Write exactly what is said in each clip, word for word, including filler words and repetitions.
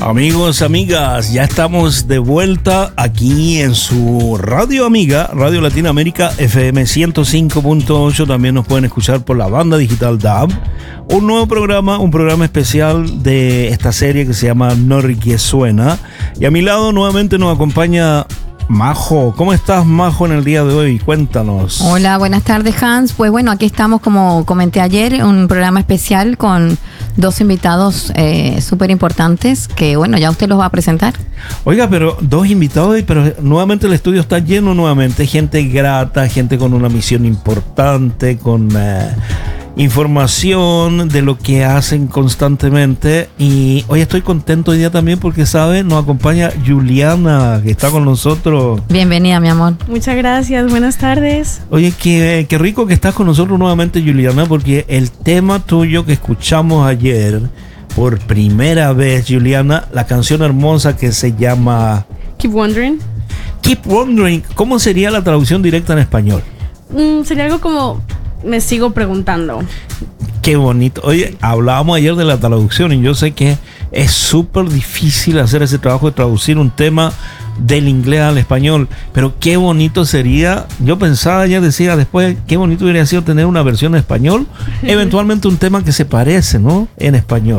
Amigos, amigas, ya estamos de vuelta aquí en su radio amiga, Radio Latinoamérica F M ciento cinco punto ocho. También nos pueden escuchar por la banda digital D A B. Un nuevo programa, un programa especial de esta serie que se llama Norri que Suena. Y a mi lado nuevamente nos acompaña Majo. ¿Cómo estás, Majo, en el día de hoy? Cuéntanos. Hola, buenas tardes, Hans. Pues bueno, aquí estamos, como comenté ayer, un programa especial con dos invitados eh, súper importantes que, bueno, ya usted los va a presentar. Oiga, pero dos invitados, pero nuevamente el estudio está lleno nuevamente. Gente grata, gente con una misión importante, con eh, información de lo que hacen constantemente. Y hoy estoy contento hoy día también porque, ¿sabe? Nos acompaña Juliana, que está con nosotros. Bienvenida, mi amor. Muchas gracias, buenas tardes. Oye, qué, qué rico que estás con nosotros nuevamente, Juliana, porque el tema tuyo que escuchamos ayer por primera vez, Juliana, la canción hermosa que se llama Keep Wondering. Keep Wondering. ¿Cómo sería la traducción directa en español? Mm, sería algo como me sigo preguntando. Qué bonito. Oye, hablábamos ayer de la traducción y yo sé que es súper difícil hacer ese trabajo de traducir un tema del inglés al español, pero qué bonito sería. Yo pensaba ayer, decía después, qué bonito hubiera sido tener una versión en español, eventualmente un tema que se parece, ¿no? En español.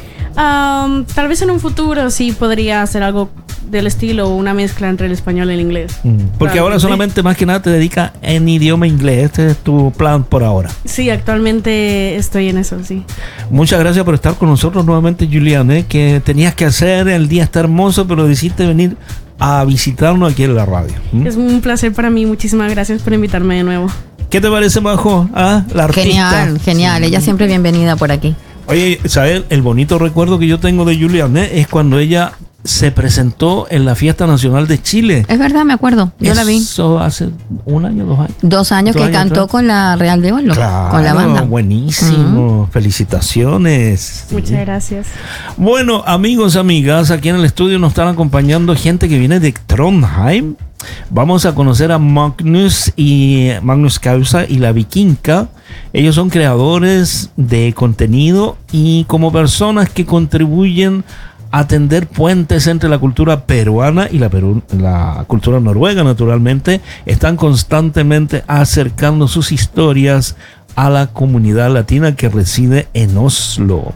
Um, tal vez en un futuro sí podría hacer algo del estilo, una mezcla entre el español y el inglés. Mm, porque claro, ahora solamente más que nada te dedicas en idioma inglés. Este es tu plan por ahora. Sí, actualmente estoy en eso, sí. Muchas gracias por estar con nosotros nuevamente, Juliana, ¿eh? Que tenías que hacer, el día está hermoso, pero decidiste venir a visitarnos aquí en la radio. ¿Mm? Es un placer para mí, muchísimas gracias por invitarme de nuevo. ¿Qué te parece, Majo? ¿Ah? La artista. Genial, genial, sí. Ella siempre bienvenida por aquí. Oye, ¿sabes? El bonito recuerdo que yo tengo de Juliana es cuando ella se presentó en la Fiesta Nacional de Chile. Es verdad, me acuerdo. Yo Eso la vi. Eso hace un año, dos años. Dos años dos que años cantó atrás. Con la Real de Oro. Claro, con la banda. Buenísimo. Uh-huh. Felicitaciones. Muchas sí. gracias. Bueno, amigos, amigas, aquí en el estudio nos están acompañando gente que viene de Trondheim. Vamos a conocer a Magnus y Magnus Causa y la Vikinga. Ellos son creadores de contenido y como personas que contribuyen a tender puentes entre la cultura peruana y la, Perú, la cultura noruega, naturalmente, están constantemente acercando sus historias a la comunidad latina que reside en Oslo.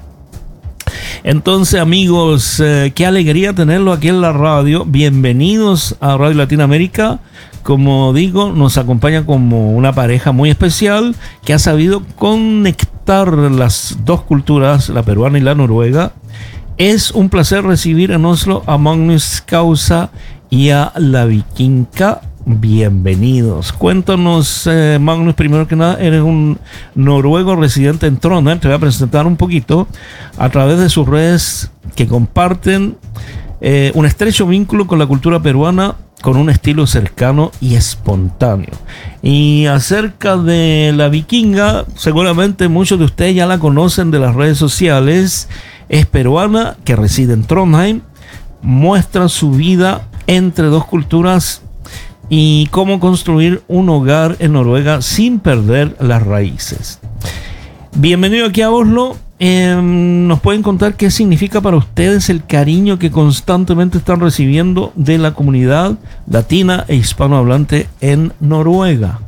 Entonces, amigos, eh, qué alegría tenerlo aquí en la radio. Bienvenidos a Radio Latinoamérica. Como digo, nos acompaña como una pareja muy especial que ha sabido conectar las dos culturas, la peruana y la noruega. Es un placer recibir en Oslo a Magnus Causa y a la Vikinga. Bienvenidos. Cuéntanos, eh, Magnus, primero que nada, eres un noruego residente en Trondheim. Te voy a presentar un poquito a través de sus redes que comparten eh, un estrecho vínculo con la cultura peruana con un estilo cercano y espontáneo. Y acerca de la Vikinga, seguramente muchos de ustedes ya la conocen de las redes sociales. Es peruana que reside en Trondheim, muestra su vida entre dos culturas y cómo construir un hogar en Noruega sin perder las raíces. Bienvenido aquí a Oslo. Eh, ¿Nos pueden contar qué significa para ustedes el cariño que constantemente están recibiendo de la comunidad latina e hispanohablante en Noruega?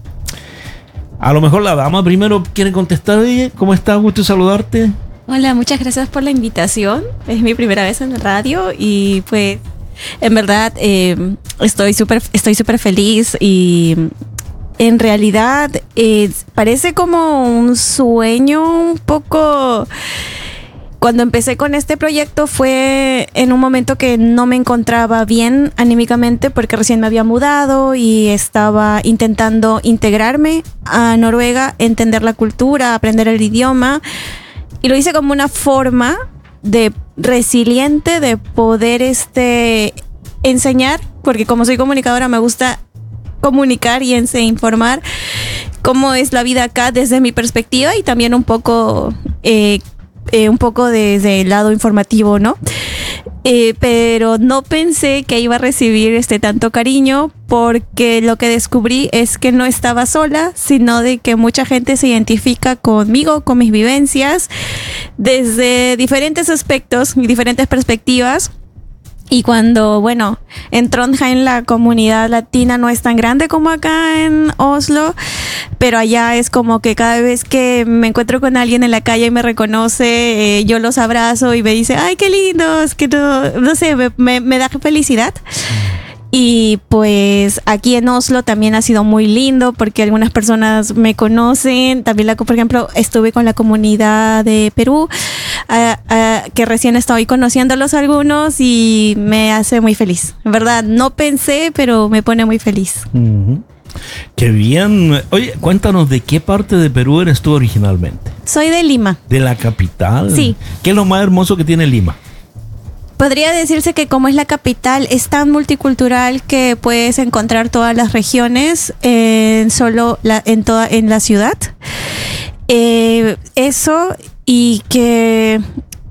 A lo mejor la dama primero quiere contestar. ¿Cómo estás? Gusto saludarte. Hola, muchas gracias por la invitación. Es mi primera vez en la radio y pues en verdad eh, estoy súper estoy súper feliz y en realidad eh, parece como un sueño un poco. Cuando empecé con este proyecto fue en un momento que no me encontraba bien anímicamente porque recién me había mudado y estaba intentando integrarme a Noruega, entender la cultura, aprender el idioma. Y lo hice como una forma de resiliente de poder este, enseñar, porque como soy comunicadora me gusta comunicar y ense, informar cómo es la vida acá desde mi perspectiva y también un poco, eh, eh, un poco desde el lado informativo, ¿no? Eh, pero no pensé que iba a recibir este tanto cariño porque lo que descubrí es que no estaba sola, sino de que mucha gente se identifica conmigo, con mis vivencias, desde diferentes aspectos y diferentes perspectivas. Y cuando, bueno, en Trondheim la comunidad latina no es tan grande como acá en Oslo, pero allá es como que cada vez que me encuentro con alguien en la calle y me reconoce, eh, yo los abrazo y me dice, ay, qué lindos, que no, no sé, me, me, me da felicidad. Y pues aquí en Oslo también ha sido muy lindo porque algunas personas me conocen. También, la, por ejemplo, estuve con la comunidad de Perú, uh, uh, que recién estoy conociéndolos algunos y me hace muy feliz. En verdad, no pensé, pero me pone muy feliz. Uh-huh. Qué bien. Oye, cuéntanos, ¿de qué parte de Perú eres tú originalmente? Soy de Lima. ¿De la capital? Sí. ¿Qué es lo más hermoso que tiene Lima? Podría decirse que como es la capital, es tan multicultural que puedes encontrar todas las regiones en solo la, en toda en la ciudad. Eh, eso y que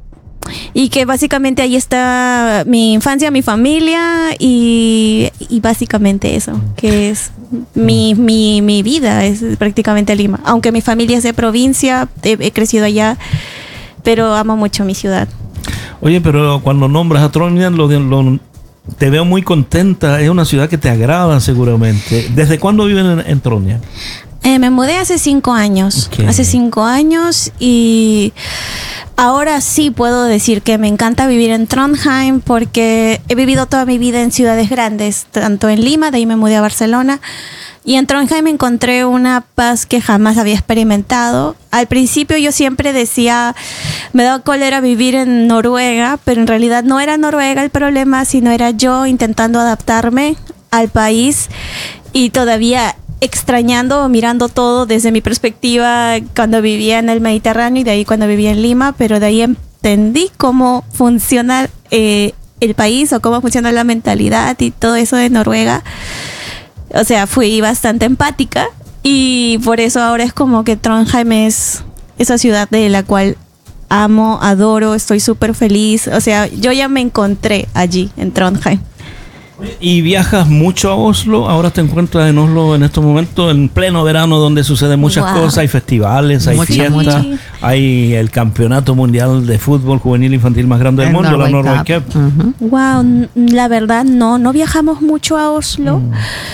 y que básicamente ahí está mi infancia, mi familia y, y básicamente eso, que es mi, mi, mi vida, es prácticamente Lima. Aunque mi familia es de provincia, he, he crecido allá, pero amo mucho mi ciudad. Oye, pero cuando nombras a Trondheim, lo, lo, te veo muy contenta. Es una ciudad que te agrada seguramente. ¿Desde cuándo viven en, en Trondheim? Eh, me mudé hace cinco años. Okay. Hace cinco años y ahora sí puedo decir que me encanta vivir en Trondheim porque he vivido toda mi vida en ciudades grandes, tanto en Lima, de ahí me mudé a Barcelona. Y en Trondheim encontré una paz que jamás había experimentado. Al principio yo siempre decía, me daba cólera vivir en Noruega, pero en realidad no era Noruega el problema, sino era yo intentando adaptarme al país y todavía extrañando, mirando todo desde mi perspectiva cuando vivía en el Mediterráneo y de ahí cuando vivía en Lima, pero de ahí entendí cómo funciona eh, el país o cómo funciona la mentalidad y todo eso de Noruega. O sea, fui bastante empática y por eso ahora es como que Trondheim es esa ciudad de la cual amo, adoro, estoy súper feliz. O sea, yo ya me encontré allí en Trondheim. ¿Y viajas mucho a Oslo? Ahora te encuentras en Oslo en estos momentos, en pleno verano, donde suceden muchas wow. cosas. Hay festivales, hay mucho, fiestas, mucho. Hay el campeonato mundial de fútbol juvenil infantil más grande del el mundo, Norway la Norway Cup. Cup. Uh-huh. Wow, la verdad no, no viajamos mucho a Oslo, mm.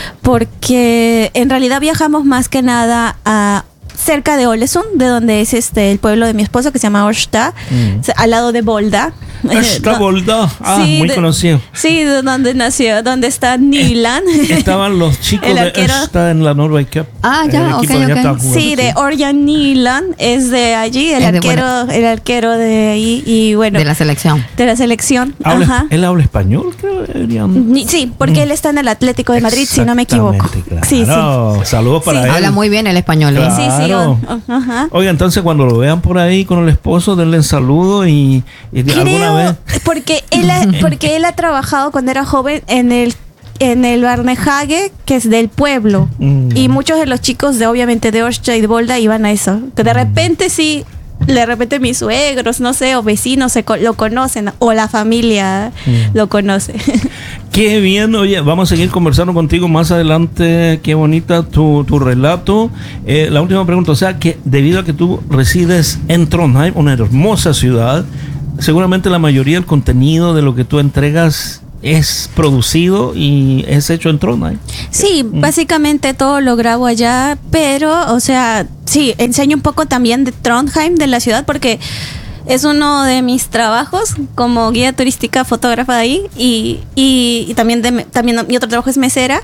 porque en realidad viajamos más que nada a cerca de Ålesund, de donde es este el pueblo de mi esposo, que se llama Ørsta, mm. al lado de Volda. Ørsta, Volda, ah, sí, muy de, conocido. Sí, de donde nació, donde está Nyland. Estaban los chicos de Ørsta en la Norway Cup. Ah, ya, ok, ok. Sí, de Ørjan Nyland, es de allí, el es arquero, de, el arquero de ahí, y bueno. De la selección. De la selección, ¿Habla, ajá. ¿Él habla español? Creo, sí, porque mm. él está en el Atlético de Madrid, si no me equivoco. Claro. Sí, sí. Saludos para sí. él. Habla muy bien el español. Claro. Sí, sí. Ajá. Oiga, entonces cuando lo vean por ahí con el esposo, denle un saludo y, y Creo, alguna vez. Porque él, ha, porque él ha trabajado cuando era joven en el en el Barnehage, que es del pueblo. Mm. Y muchos de los chicos de obviamente de Ørsta y de Volda iban a eso. Que de repente sí, de repente mis suegros, no sé, o vecinos se lo conocen, o la familia mm. lo conoce. Qué bien, oye, vamos a seguir conversando contigo más adelante. Qué bonita tu, tu relato. Eh, la última pregunta, o sea, que debido a que tú resides en Trondheim, una hermosa ciudad, seguramente la mayoría del contenido de lo que tú entregas es producido y es hecho en Trondheim. Sí, mm. básicamente todo lo grabo allá, pero, o sea, sí, enseño un poco también de Trondheim, de la ciudad, porque es uno de mis trabajos como guía turística, fotógrafa de ahí, y, y, y también, de, también mi otro trabajo es mesera,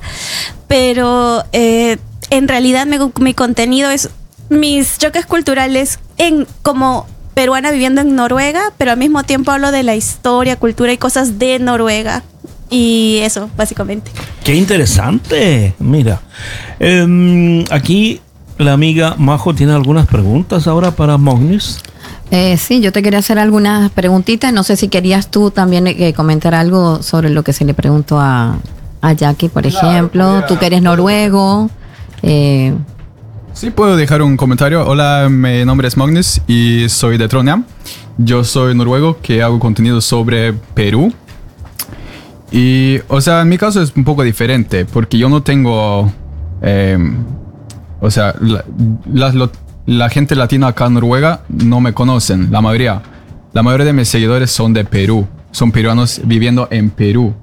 pero eh, en realidad mi, mi contenido es mis choques culturales en como peruana viviendo en Noruega, pero al mismo tiempo hablo de la historia, cultura y cosas de Noruega. Y eso, básicamente. ¡Qué interesante! Mira, eh, aquí la amiga Majo tiene algunas preguntas ahora para Magnus. Eh, sí, yo te quería hacer algunas preguntitas. No sé si querías tú también eh, comentar algo sobre lo que se le preguntó a, a Jackie, por ejemplo. Claro, tú que eres noruego. Eh, Sí, puedo dejar un comentario. Hola, mi nombre es Magnus y soy de Trondheim. Yo soy noruego que hago contenido sobre Perú. Y, o sea, en mi caso es un poco diferente porque yo no tengo... Eh, o sea, la, la, la gente latina acá en Noruega no me conocen, la mayoría. La mayoría de mis seguidores son de Perú. son peruanos viviendo en Perú.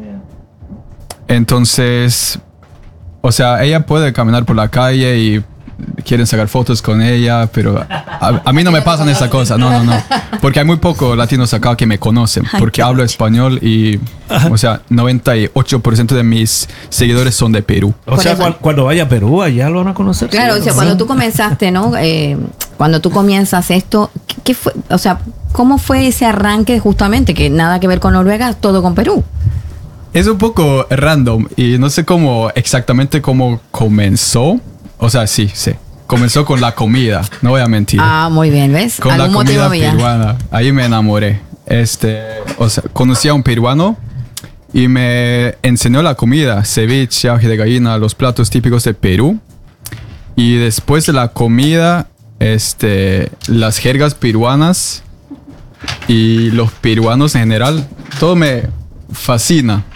Entonces, o sea, ella puede caminar por la calle y quieren sacar fotos con ella, pero a, a mí no me pasan esa cosa, no, no, no. Porque hay muy pocos latinos acá que me conocen, porque hablo español y, o sea, noventa y ocho por ciento de mis seguidores son de Perú. O Por sea, eso- cuan- cuando vaya a Perú, allá lo van a conocer. Claro, ¿sí? o sea, cuando tú comenzaste, ¿no? Eh, cuando tú comienzas esto, ¿qué, qué fue? O sea, ¿cómo fue ese arranque justamente? Que nada que ver con Noruega, todo con Perú. Es un poco random y no sé cómo exactamente cómo comenzó. O sea, sí, sí. Comenzó con la comida, no voy a mentir. Ah, muy bien, ¿ves? Con la Algún comida motivo había. peruana. Ahí me enamoré. Este, o sea, conocí a un peruano y me enseñó la comida, ceviche, ají de gallina, los platos típicos de Perú. Y después de la comida, este, las jergas peruanas y los peruanos en general, todo me fascina.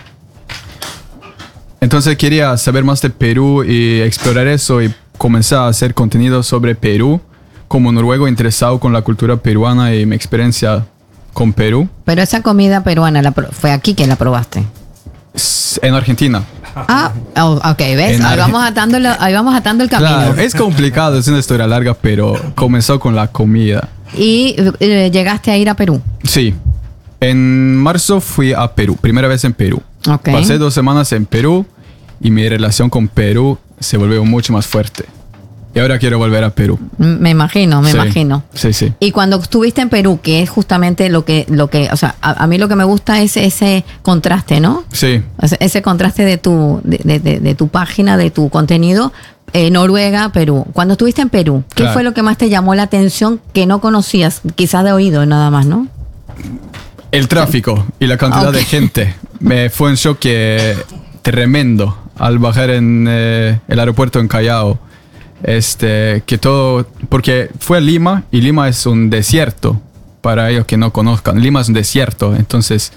Entonces quería saber más de Perú y explorar eso y comencé a hacer contenido sobre Perú como noruego interesado con la cultura peruana y mi experiencia con Perú. Pero esa comida peruana la pro- fue aquí que la probaste. S- En Argentina. Ah, oh, ok, ¿ves? En Ahí Arge- vamos, atando lo- ahí vamos atando el camino. Claro, es complicado, es una historia larga, pero comenzó con la comida. Y eh, llegaste a ir a Perú. Sí. En marzo fui a Perú, primera vez en Perú. Ok. Pasé dos semanas en Perú y mi relación con Perú se volvió mucho más fuerte. Y ahora quiero volver a Perú. M- Me imagino, me Sí, imagino. Sí, sí. Y cuando estuviste en Perú, que es justamente lo que, lo que, o sea, a, a mí lo que me gusta es ese contraste, ¿no? Sí. Ese, ese contraste de tu, de, de- de- de tu página, de tu contenido, eh, Noruega, Perú. Cuando estuviste en Perú, ¿qué Claro. fue lo que más te llamó la atención que no conocías? Quizás de oído nada más, ¿no? El tráfico y la cantidad Ok. de gente. Me fue un shock eh, tremendo al bajar en eh, el aeropuerto en Callao. Este, que todo, porque fue a Lima y Lima es un desierto para ellos que no conozcan. Lima es un desierto, entonces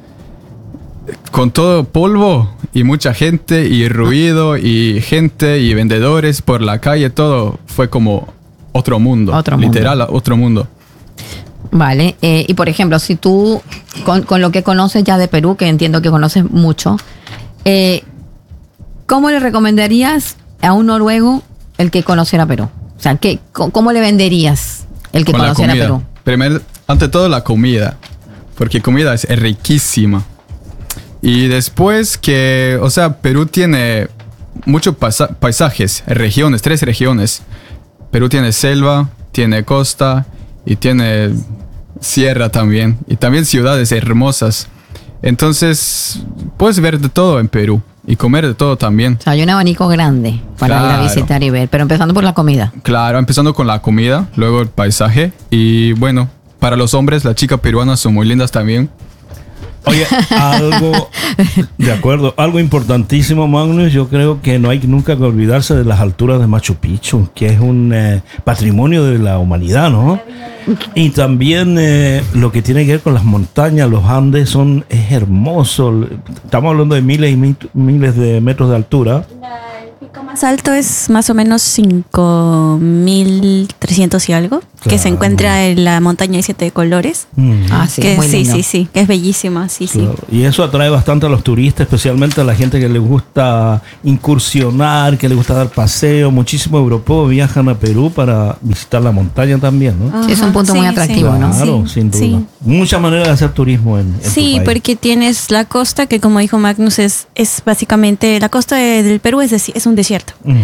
con todo polvo y mucha gente y ruido y gente y vendedores por la calle, todo fue como otro mundo, Otro mundo. literal otro mundo. Vale. Eh, y por ejemplo, si tú, con, con lo que conoces ya de Perú, que entiendo que conoces mucho, eh, ¿cómo le recomendarías a un noruego el que conociera Perú? O sea, ¿qué, co- ¿cómo le venderías el que Con la conociera comida. Perú? Primer, ante todo la comida, porque comida es riquísima. Y después que, o sea, Perú tiene muchos paisa- paisajes, regiones, tres regiones. Perú tiene selva, tiene costa y tiene sierra también. Y también ciudades hermosas. Entonces, puedes ver de todo en Perú y comer de todo también. O sea, hay un abanico grande para ir a Claro. visitar y ver, pero empezando por la comida. Claro, empezando con la comida, luego el paisaje y bueno, para los hombres las chicas peruanas son muy lindas también. Oye, algo, de acuerdo, algo importantísimo, Magnus, yo creo que no hay nunca que olvidarse de las alturas de Machu Picchu, que es un eh, patrimonio de la humanidad, ¿no? Y también eh, lo que tiene que ver con las montañas, los Andes, son, es hermoso. Estamos hablando de miles y mi- miles de metros de altura. El pico más alto es más o menos cinco mil trescientos y algo, que se Claro. encuentra en la montaña de siete colores. Mm. Ah, sí, que muy sí, lindo. sí, sí, que es bellísima, sí, sí. Claro. Y eso atrae bastante a los turistas, especialmente a la gente que le gusta incursionar, que le gusta dar paseo. Muchísimos europeos viajan a Perú para visitar la montaña también, ¿no? Sí, es un Ajá, punto muy atractivo, ¿no? Claro, Sí, sin duda. sí. Muchas maneras de hacer turismo en, en tu Sí, país. porque tienes la costa, que como dijo Magnus, es, es básicamente, la costa de- del Perú es, desi- es un desierto. Ujú.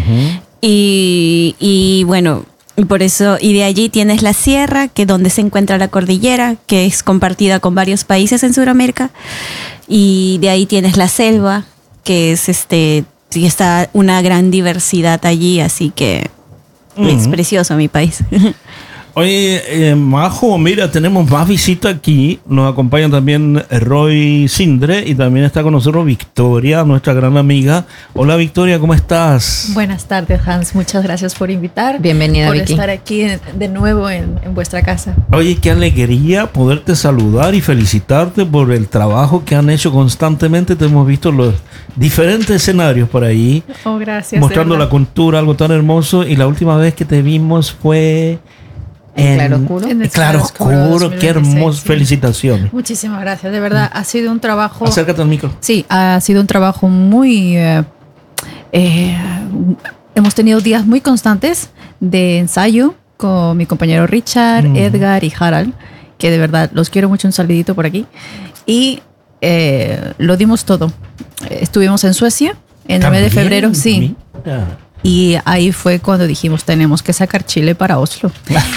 Y, y bueno, y por eso, y de allí tienes la sierra, que donde se encuentra la cordillera, que es compartida con varios países en Sudamérica. Y de ahí tienes la selva, que es este, sí está una gran diversidad allí, así que es Ujú. precioso mi país. Oye, eh, Majo, mira, tenemos más visitas aquí. Nos acompaña también Roy Sindre y también está con nosotros Victoria, nuestra gran amiga. Hola Victoria, ¿cómo estás? Buenas tardes, Hans. Muchas gracias por invitar. Bienvenida, por Vicky. estar aquí en- de nuevo en, en vuestra casa. Oye, qué alegría poderte saludar y felicitarte por el trabajo que han hecho constantemente. Te hemos visto los diferentes escenarios por ahí, Oh, gracias. de mostrando la verdad. cultura, algo tan hermoso. Y la última vez que te vimos fue En Claroscuro. En el Claroscuro, Claroscuro qué hermoso, dos mil veintiséis, sí. felicitaciones. Muchísimas gracias, de verdad, ha sido un trabajo... Acércate al micro. Sí, ha sido un trabajo muy... eh, eh, hemos tenido días muy constantes de ensayo con mi compañero Richard, Mm. Edgar y Harald, que de verdad los quiero mucho, un saludito por aquí. Y eh, lo dimos todo. Estuvimos en Suecia en el mes de También, febrero, sí. mira. Y ahí fue cuando dijimos, tenemos que sacar Chile para Oslo.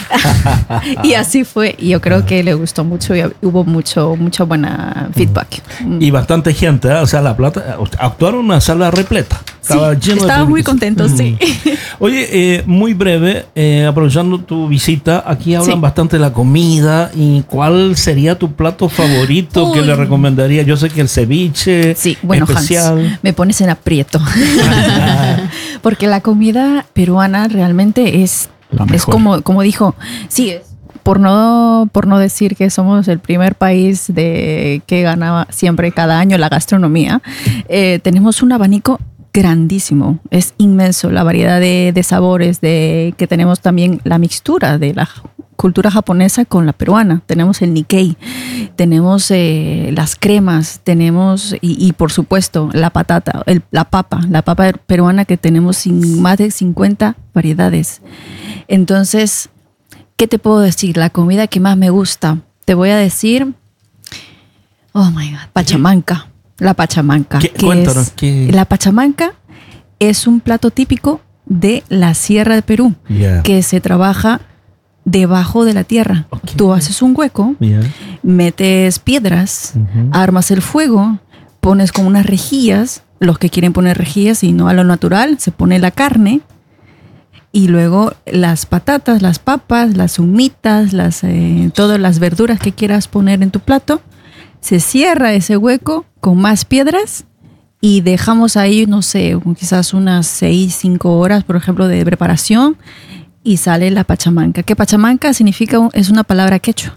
Y así fue. Y yo creo que le gustó mucho y hubo mucho, mucha buena feedback. Y bastante gente, ¿eh? O sea, La Plata, actuaron en una sala repleta. Estaba Sí, lleno de estaba muy público. contentos, sí. Oye, eh, muy breve, eh, aprovechando tu visita, aquí hablan Sí. bastante de la comida. ¿Y cuál sería tu plato favorito que Uy. le recomendaría? Yo sé que el ceviche Sí, bueno, especial. Hans, me pones en aprieto. Porque la comida peruana realmente es, La es mejor. como, como dijo, sí, es. Por no, por no decir que somos el primer país de que gana siempre cada año la gastronomía, eh, tenemos un abanico grandísimo, es inmenso la variedad de, de sabores, de que tenemos también la mixtura de la cultura japonesa con la peruana. Tenemos el Nikkei, tenemos eh, las cremas, tenemos y, y por supuesto la patata, el- la papa, la papa peruana que tenemos sin, más de cincuenta variedades. Entonces, ¿qué te puedo decir? La comida que más me gusta, te voy a decir, oh my God, pachamanca. La pachamanca. ¿Qué? que Cuéntanos, es- ¿qué? La pachamanca es un plato típico de la Sierra de Perú, Yeah. que se trabaja debajo de la tierra. Ok. Tú haces un hueco, Yeah. metes piedras, Ujú. armas el fuego, pones con unas rejillas, los que quieren poner rejillas y no a lo natural, se pone la carne y luego las patatas, las papas, las humitas, las, eh, todas las verduras que quieras poner en tu plato. Se cierra ese hueco con más piedras y dejamos ahí, no sé, quizás unas seis, cinco horas, por ejemplo, de preparación y sale la pachamanca. Que pachamanca significa, un- es una palabra quechua.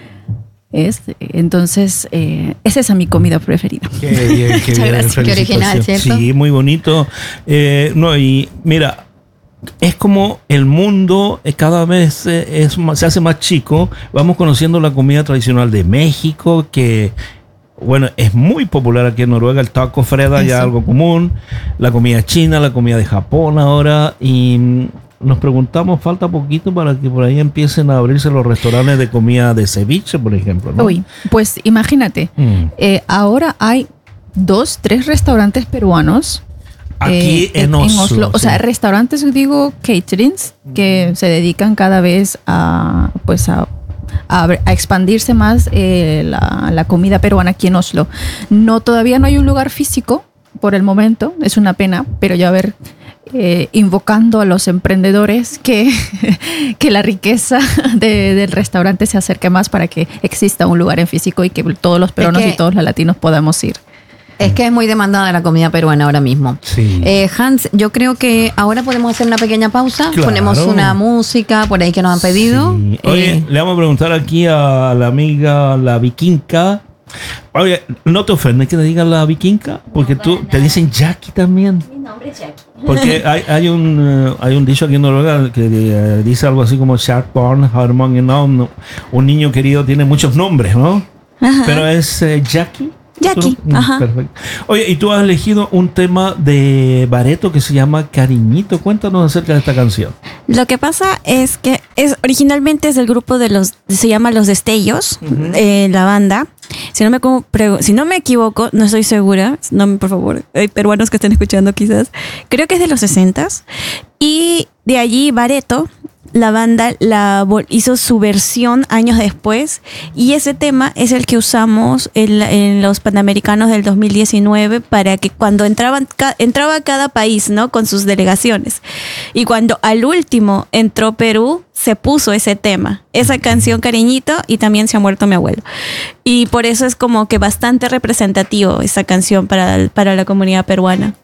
Es, entonces, eh, esa es mi comida preferida. Qué bien, qué Muchas bien. gracias. Qué original, felicitaciones. ¿cierto? Sí, muy bonito. Eh, no, y mira, es como el mundo eh, cada vez eh, es más- se hace más chico. Vamos conociendo la comida tradicional de México, que bueno, es muy popular aquí en Noruega. El taco Freda ya Eso. algo común. La comida china, la comida de Japón ahora. Y mm, nos preguntamos, falta poquito para que por ahí empiecen a abrirse los restaurantes de comida de ceviche, por ejemplo, ¿no? Uy, pues imagínate, Mm. eh, ahora hay dos, tres restaurantes peruanos. Aquí eh, en Oslo, O sea, sí. restaurantes, digo, caterings, que se dedican cada vez a, pues a, a, a expandirse más eh, la, la comida peruana aquí en Oslo. No, todavía no hay un lugar físico por el momento, es una pena, pero ya a ver, eh, invocando a los emprendedores que, que la riqueza de- del restaurante se acerque más para que exista un lugar en físico y que todos los peruanos que- y todos los latinos podamos ir. Es que es muy demandada la comida peruana ahora mismo. Sí. Eh, Hans, yo creo que ahora podemos hacer una pequeña pausa. Claro. Ponemos una música por ahí que nos han pedido. Sí. Oye, Eh, le vamos a preguntar aquí a la amiga, la vikinga. Oye, ¿no te ofende que te digan la vikinga? Porque tú te dicen Jackie también. Mi nombre es Jackie. Porque hay, hay un eh, hay un dicho aquí en Noruega que eh, dice algo así como Sharkborn, Harmon, no, no, un niño querido tiene muchos nombres, ¿no? Pero es eh, Jackie. Jackie, ¿Tú? Mm, ajá. Perfecto. Oye, y tú has elegido un tema de Bareto que se llama Cariñito. Cuéntanos acerca de esta canción. Lo que pasa es que es originalmente es del grupo de los, se llama Los Destellos, eh, la banda. Si no, me, como- pregu- si no me equivoco, no estoy segura, no, me- por favor, hay peruanos que estén escuchando quizás, creo que es de los sesentas. Y de allí Bareto, la banda la vol- hizo su versión años después y ese tema es el que usamos en, la- en los Panamericanos del dos mil diecinueve para que cuando entraban ca- entraba cada país, ¿no? Con sus delegaciones. Y cuando al último entró Perú, se puso ese tema, esa canción Cariñito y también Se ha muerto mi abuelo. Y por eso es como que bastante representativo esa canción para, para la comunidad peruana.